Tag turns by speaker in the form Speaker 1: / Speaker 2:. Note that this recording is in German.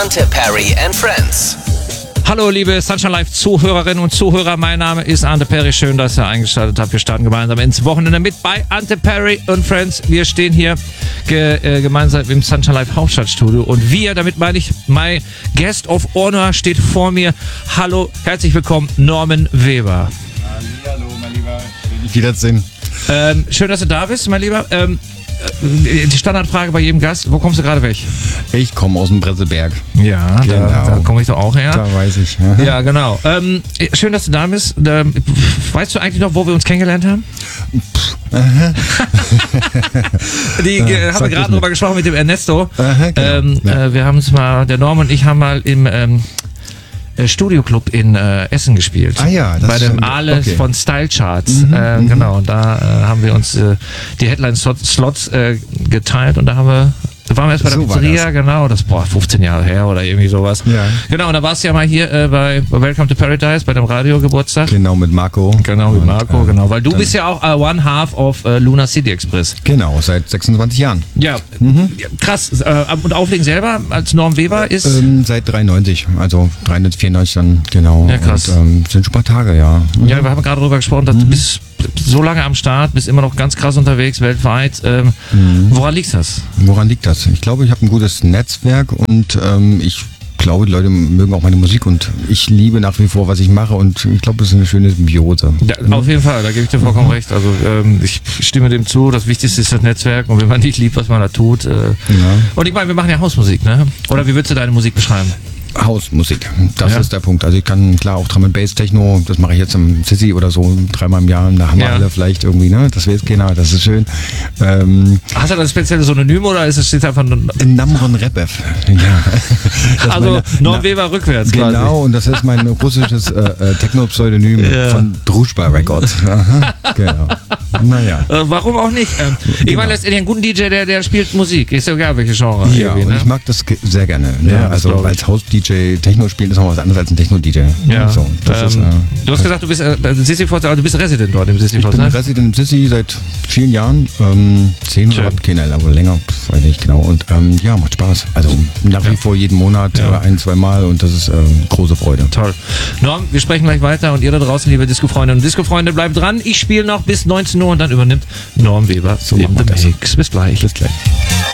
Speaker 1: Ante Perry and Friends.
Speaker 2: Hallo liebe Sunshine Live Zuhörerinnen und Zuhörer, mein Name ist Ante Perry, schön, dass ihr eingeschaltet habt. Wir starten gemeinsam ins Wochenende mit bei Ante Perry und Friends. Wir stehen hier gemeinsam im Sunshine Live Hauptstadtstudio und wir, damit meine ich, my guest of honor steht vor mir. Hallo, herzlich willkommen, Norman Weber.
Speaker 3: Hallo, mein Lieber, schön dich wiedersehen.
Speaker 2: Schön, dass du da bist, mein Lieber. Die Standardfrage bei jedem Gast, wo kommst du gerade weg?
Speaker 3: Ich komme aus dem Bresselberg.
Speaker 2: Ja,
Speaker 3: genau.
Speaker 2: Da komme ich doch auch her.
Speaker 3: Da weiß ich.
Speaker 2: Ja, genau. Schön, dass du da bist. Weißt du eigentlich noch, wo wir uns kennengelernt haben? Haben wir gerade drüber gesprochen mit dem Ernesto.
Speaker 3: Genau.
Speaker 2: Wir haben es mal, der Norm und ich haben mal im Studioclub in Essen gespielt.
Speaker 3: Ah ja, das
Speaker 2: bei dem
Speaker 3: stimmt.
Speaker 2: Ales
Speaker 3: Okay.
Speaker 2: von Style Charts. Genau, und da haben wir uns die Headline-Slots geteilt und da waren wir erst bei der
Speaker 3: So war
Speaker 2: Pizzeria,
Speaker 3: das.
Speaker 2: genau, das 15 Jahre her oder irgendwie sowas.
Speaker 3: Ja.
Speaker 2: Genau, und da warst du ja mal hier bei Welcome to Paradise, bei dem Radiogeburtstag.
Speaker 3: Genau, mit Marco.
Speaker 2: Genau, mit
Speaker 3: Und,
Speaker 2: Marco, genau, weil du
Speaker 3: dann-
Speaker 2: bist ja auch one half of Luna City Express.
Speaker 3: Genau, seit 26 Jahren.
Speaker 2: Ja, ja, krass. Und Auflegen selber als Norm Weber ist...
Speaker 3: Seit 93, also 394 dann, genau.
Speaker 2: Ja, krass.
Speaker 3: Und, sind schon ein paar Tage, ja.
Speaker 2: Ja, wir haben gerade darüber gesprochen, dass du bist so lange am Start, bist immer noch ganz krass unterwegs, weltweit. Woran liegt das?
Speaker 3: Woran liegt das? Ich glaube, ich habe ein gutes Netzwerk und ich glaube, die Leute mögen auch meine Musik und ich liebe nach wie vor, was ich mache und ich glaube, das ist eine schöne Symbiose.
Speaker 2: Ja, auf jeden Fall, da gebe ich dir vollkommen recht. Also ich stimme dem zu, das Wichtigste ist das Netzwerk und wenn man nicht liebt, was man da tut. Und ich meine, wir machen ja Hausmusik, ne? Oder wie würdest du deine Musik beschreiben?
Speaker 3: Hausmusik, das
Speaker 2: Ja.
Speaker 3: ist der Punkt. Also ich kann klar auch Drum and Bass, Techno, das mache ich jetzt im Sissi oder so 3-mal im Jahr in der Hammerhalle vielleicht irgendwie, ne? Das weiß keiner, das ist schön.
Speaker 2: Hast du da ein spezielles Synonym oder ist es jetzt einfach nur...
Speaker 3: Namron Rebev. Ja. Das ist
Speaker 2: Also
Speaker 3: meine-
Speaker 2: Norm Weber rückwärts quasi.
Speaker 3: Genau, und das ist mein russisches Techno-Pseudonym von Druschba Records. Aha, genau. Naja.
Speaker 2: Warum auch nicht? Ich meine, letztendlich einen guten DJ, der spielt Musik. Ist ja egal, welche Genre.
Speaker 3: Ja,
Speaker 2: irgendwie,
Speaker 3: und
Speaker 2: ne?
Speaker 3: ich mag das sehr gerne. Ne?
Speaker 2: Ja, das
Speaker 3: also
Speaker 2: glaub ich.
Speaker 3: als Host-DJ Techno spielen ist noch was anderes als ein Techno-DJ.
Speaker 2: Ja.
Speaker 3: So, das ist,
Speaker 2: du hast gesagt, du bist Sisyphos, also du bist Resident dort im
Speaker 3: ich
Speaker 2: Sisyphos,
Speaker 3: bin
Speaker 2: ne?
Speaker 3: Resident im Sissi seit vielen Jahren, 10
Speaker 2: Schön.
Speaker 3: oder keine, aber länger, weiß ich nicht genau. Und ja, macht Spaß. Also nach wie vor jeden Monat,
Speaker 2: Ja.
Speaker 3: 1-2 Mal und das ist große Freude.
Speaker 2: Toll. Norm, wir sprechen gleich weiter und ihr da draußen, liebe Disco-Freunde und Disco-Freunde, bleibt dran. Ich spiele noch bis 19 Uhr und dann übernimmt Norm Weber
Speaker 3: So
Speaker 2: in
Speaker 3: machen wir
Speaker 2: the
Speaker 3: das.
Speaker 2: Mix. Bis gleich.
Speaker 3: Bis gleich.